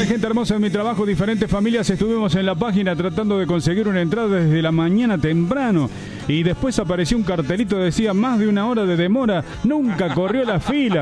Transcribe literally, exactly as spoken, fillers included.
tal, gente hermosa? En mi trabajo, diferentes familias estuvimos en la página tratando de conseguir una entrada desde la mañana temprano. Y después apareció un cartelito que decía más de una hora de demora. Nunca corrió la fila.